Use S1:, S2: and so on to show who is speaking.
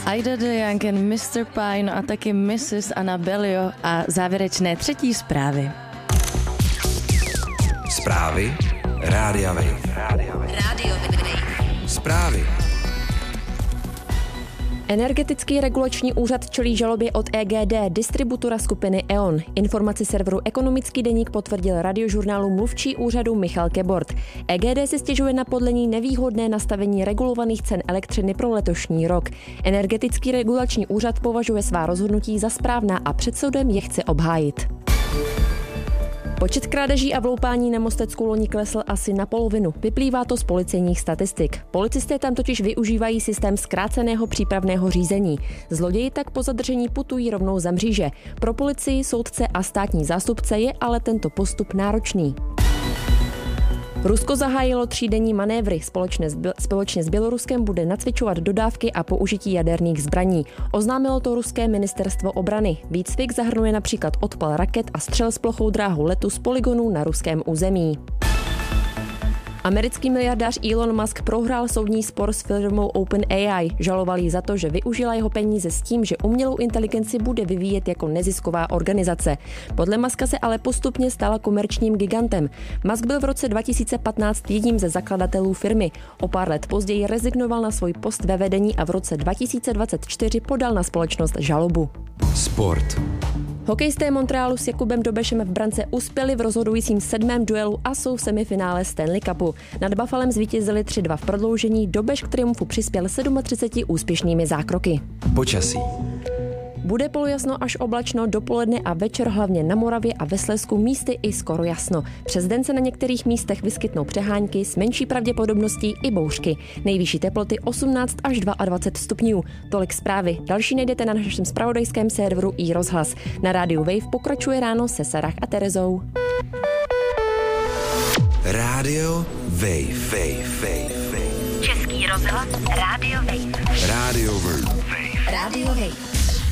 S1: Ida DeYoung, Mr. Pine a taky Mrs. Annabelio a závěrečné třetí zprávy.
S2: Zprávy Rádia Wave. Zprávy.
S3: Energetický regulační úřad čelí žalobě od EGD, distributora skupiny E.ON. Informaci serveru Ekonomický deník potvrdil radiožurnálu mluvčí úřadu Michal Kebort. EGD si stěžuje na podle ní nevýhodné nastavení regulovaných cen elektřiny pro letošní rok. Energetický regulační úřad považuje svá rozhodnutí za správná a před soudem je chce obhájit. Počet krádeží a vloupání na Mostecku loni klesl asi na polovinu. Vyplývá to z policejních statistik. Policisté tam totiž využívají systém zkráceného přípravného řízení. Zloději tak po zadržení putují rovnou za mříže. Pro policii, soudce a státní zástupce je ale tento postup náročný. Rusko zahájilo 3denní manévry. Společně s Běloruskem bude nacvičovat dodávky a použití jaderných zbraní. Oznámilo to ruské ministerstvo obrany. Výcvik zahrnuje například odpal raket a střel s plochou dráhu letu z polygonů na ruském území. Americký miliardář Elon Musk prohrál soudní spor s firmou OpenAI. Žaloval ji za to, že využila jeho peníze s tím, že umělou inteligenci bude vyvíjet jako nezisková organizace. Podle Muska se ale postupně stala komerčním gigantem. Musk byl v roce 2015 jedním ze zakladatelů firmy. O pár let později rezignoval na svůj post ve vedení a v roce 2024 podal na společnost žalobu.
S2: Sport.
S3: Hokejisté Montrealu s Jakubem Dobešem v brance uspěli v rozhodujícím 7. duelu a jsou v semifinále Stanley Cupu. Nad Buffalem zvítězili 3-2 v prodloužení, Dobeš k triumfu přispěl 37 úspěšnými zákroky.
S2: Počasí.
S3: Bude polojasno až oblačno, dopoledne a večer hlavně na Moravě a ve Slezsku místy i skoro jasno. Přes den se na některých místech vyskytnou přehánky s menší pravděpodobností i bouřky. Nejvyšší teploty 18 až 22 stupňů. Tolik zprávy. Další najdete na našem zpravodajském serveru iRozhlas. Na rádiu Wave pokračuje ráno se Sarah a Terezou.
S2: Rádio Wave.
S4: Český rozhlas Rádio Wave.
S2: Rádio Wave.
S4: Rádio Wave.